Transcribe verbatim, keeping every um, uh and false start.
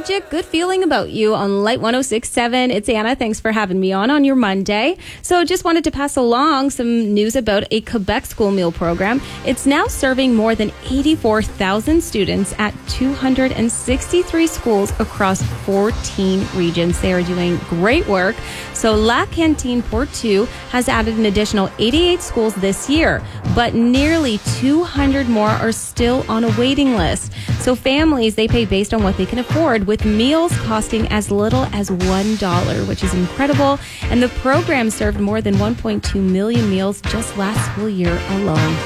Magic, Good Feeling About You on Light one oh six point seven. It's Anna. Thanks for having me on on your Monday. So just wanted to pass along some news about a Quebec school meal program. It's now serving more than eighty-four thousand students at two hundred sixty-three schools across fourteen regions. They are doing great work. So La Cantine Portu has added an additional eighty-eight schools this year, but nearly two hundred more are still on a waiting list. So families, they pay based on what they can afford, with meals costing as little as one dollar, which is incredible. And the program served more than one point two million meals just last school year alone.